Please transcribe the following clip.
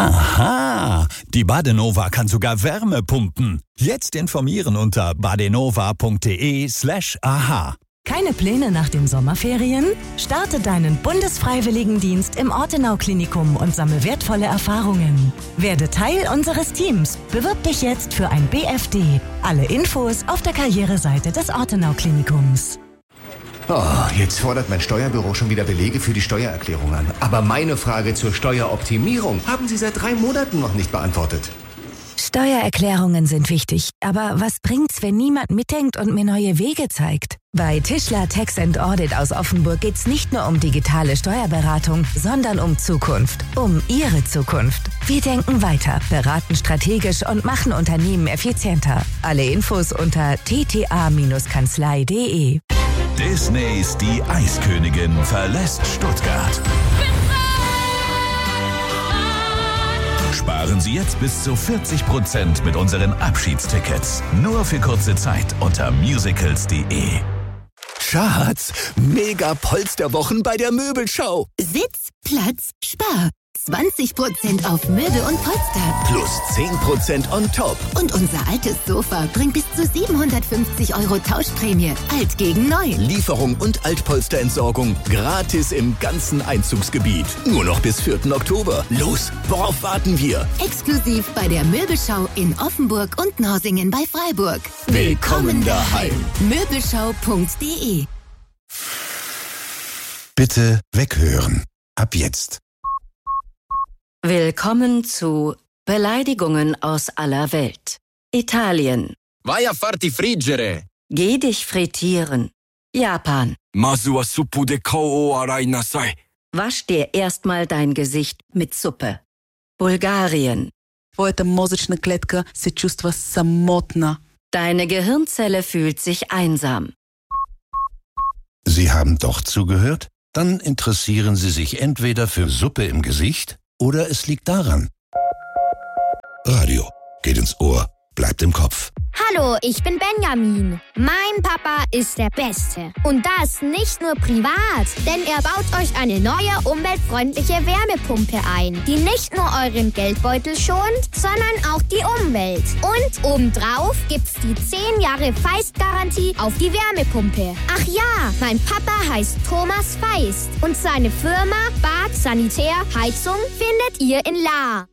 Aha, die Badenova kann sogar Wärme pumpen. Jetzt informieren unter badenova.de/aha. Keine Pläne nach den Sommerferien? Starte deinen Bundesfreiwilligendienst im Ortenau-Klinikum und sammle wertvolle Erfahrungen. Werde Teil unseres Teams. Bewirb dich jetzt für ein BFD. Alle Infos auf der Karriereseite des Ortenau-Klinikums. Oh, jetzt fordert mein Steuerbüro schon wieder Belege für die Steuererklärung an. Aber meine Frage zur Steueroptimierung haben Sie seit 3 Monaten noch nicht beantwortet. Steuererklärungen sind wichtig, aber was bringt's, wenn niemand mitdenkt und mir neue Wege zeigt? Bei Tischler Tax & Audit aus Offenburg geht's nicht nur um digitale Steuerberatung, sondern um Zukunft. Um Ihre Zukunft. Wir denken weiter, beraten strategisch und machen Unternehmen effizienter. Alle Infos unter tta-kanzlei.de. Disneys Die Eiskönigin verlässt Stuttgart. Sparen Sie jetzt bis zu 40% mit unseren Abschiedstickets. Nur für kurze Zeit unter musicals.de. Schatz, mega Polsterwochen bei der Möbelschau. Sitz, Platz, Spar. 20% auf Möbel und Polster. Plus 10% on top. Und unser altes Sofa bringt bis zu 750 € Tauschprämie. Alt gegen neu. Lieferung und Altpolsterentsorgung gratis im ganzen Einzugsgebiet. Nur noch bis 4. Oktober. Los, worauf warten wir? Exklusiv bei der Möbelschau in Offenburg und Norsingen bei Freiburg. Willkommen daheim. Möbelschau.de. Bitte weghören. Ab jetzt. Willkommen zu Beleidigungen aus aller Welt. Italien. Vai a farti friggere. Geh dich frittieren. Japan. Masu wa suppu de kou o arai nasai. Wasch dir erstmal dein Gesicht mit Suppe. Bulgarien. Твоята мозъчна клетка се чувства самотна. Deine Gehirnzelle fühlt sich einsam. Sie haben doch zugehört? Dann interessieren Sie sich entweder für Suppe im Gesicht oder es liegt daran. Radio geht ins Ohr, bleibt im Kopf. Hallo, ich bin Benjamin. Mein Papa ist der Beste. Und das nicht nur privat, denn er baut euch eine neue umweltfreundliche Wärmepumpe ein, die nicht nur euren Geldbeutel schont, sondern auch die Umwelt. Und obendrauf gibt's die 10 Jahre Feist-Garantie auf die Wärmepumpe. Ach ja, mein Papa heißt Thomas Feist und seine Firma Bad Sanitär Heizung findet ihr in Lahr.